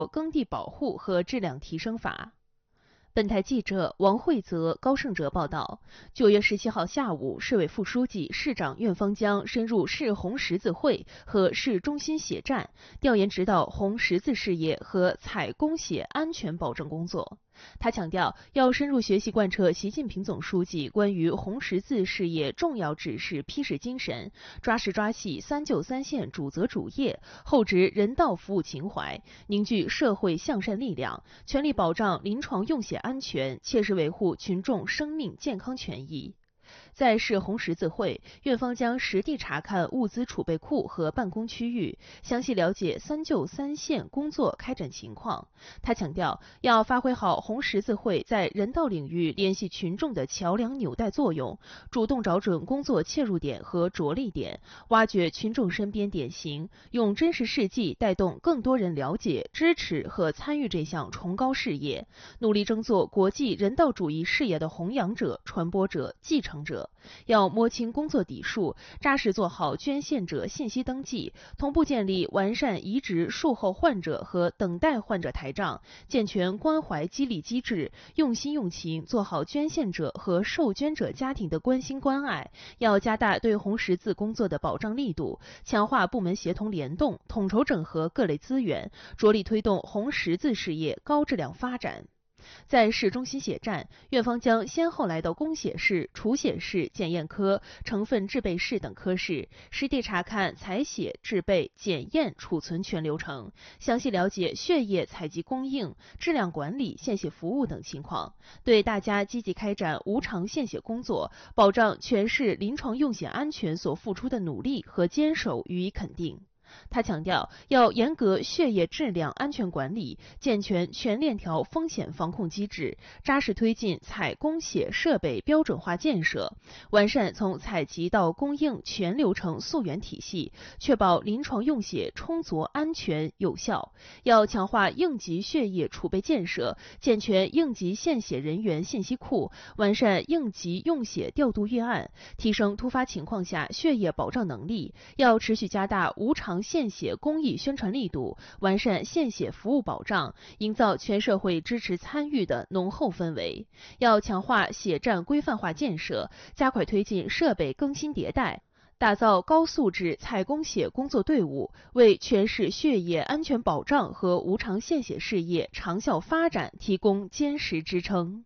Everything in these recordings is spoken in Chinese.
耕地保护和质量提升法。本台记者王慧泽、高胜哲报道，9月17号下午，市委副书记、市长苑方江深入市红十字会和市中心血站，调研指导红十字事业和采供血安全保证工作。他强调，要深入学习贯彻习近平总书记关于红十字事业重要指示批示精神，抓实抓细3救3线主责主业，厚植人道服务情怀，凝聚社会向善力量，全力保障临床用血安全，切实维护群众生命健康权益。在市红十字会，苑方江实地查看物资储备库和办公区域，详细了解3救3线工作开展情况。他强调，要发挥好红十字会在人道领域联系群众的桥梁纽带作用，主动找准工作切入点和着力点，挖掘群众身边典型，用真实事迹带动更多人了解、支持和参与这项崇高事业，努力争做国际人道主义事业的弘扬者、传播者、继承者。要摸清工作底数，扎实做好捐献者信息登记，同步建立完善移植术后患者和等待患者台账，健全关怀激励机制，用心用情做好捐献者和受捐者家庭的关心关爱。要加大对红十字工作的保障力度，强化部门协同联动，统筹整合各类资源，着力推动红十字事业高质量发展。在市中心血站，苑方江先后来到供血室、储血室、检验科、成分制备室等科室，实地查看采血、制备、检验、储存全流程，详细了解血液采集供应、质量管理、献血服务等情况，对大家积极开展无偿献血工作、保障全市临床用血安全所付出的努力和坚守予以肯定。他强调，要严格血液质量安全管理，健全全链条风险防控机制，扎实推进采供血设备标准化建设，完善从采集到供应全流程溯源体系，确保临床用血充足、安全、有效。要强化应急血液储备建设，健全应急献血人员信息库，完善应急用血调度预案，提升突发情况下血液保障能力。要持续加大无偿献血公益宣传力度，完善献血服务保障，营造全社会支持参与的浓厚氛围。要强化血站规范化建设，加快推进设备更新迭代，打造高素质采供血工作队伍，为全市血液安全保障和无偿献血事业长效发展提供坚实支撑。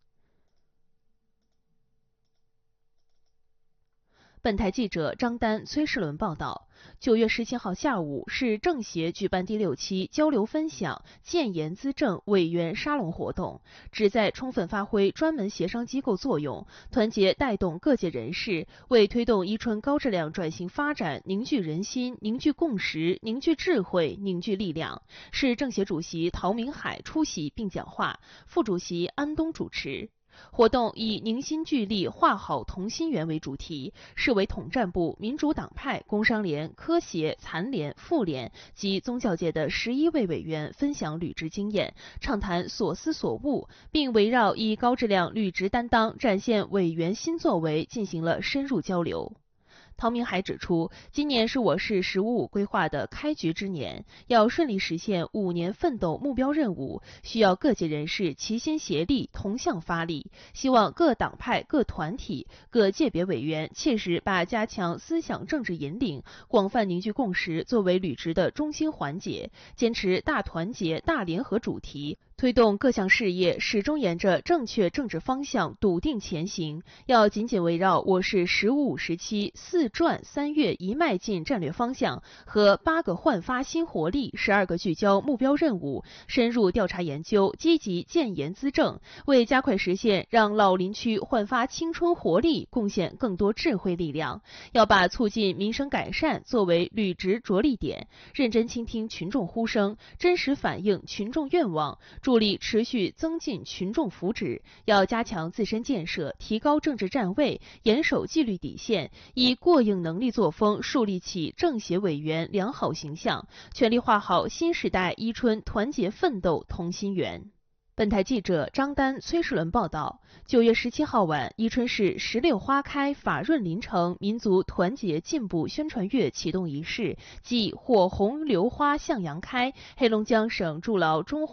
本台记者张丹、崔世伦报道，9月17号下午，市政协举办第6期交流分享建言资政委员沙龙活动，旨在充分发挥专门协商机构作用，团结带动各界人士，为推动宜春高质量转型发展凝聚人心、凝聚共识、凝聚智慧、凝聚力量。市政协主席陶明海出席并讲话，副主席安东主持。活动以凝心聚力画好同心圆为主题，市委统战部、民主党派、工商联、科协、残联、妇联及宗教界的11位委员分享履职经验，畅谈所思所悟，并围绕以高质量履职担当展现委员新作为进行了深入交流。陶明海指出，今年是我市“10+5+5”规划的开局之年，要顺利实现5年奋斗目标任务，需要各界人士齐心协力、同向发力。希望各党派、各团体、各界别委员切实把加强思想政治引领、广泛凝聚共识作为履职的中心环节，坚持大团结、大联合主题，推动各项事业始终沿着正确政治方向笃定前行，要紧紧围绕我市“15+5”时期4转3跃一迈进战略方向和8个焕发新活力、12个聚焦目标任务，深入调查研究，积极建言资政，为加快实现让老林区焕发青春活力贡献更多智慧力量。要把促进民生改善作为履职着力点，认真倾听群众呼声，真实反映群众愿望，助力持续增进群众福祉。要加强自身建设，提高政治站位，严守纪律底线，以过硬能力作风树立起政协委员良好形象，全力画好新时代宜春团结奋斗同心圆。本台记者张丹、崔世伦报道，9月17号晚，宜春市石榴花开法润林城民族团结进步宣传月启动仪式暨火红榴花向阳开黑龙江省筑牢中华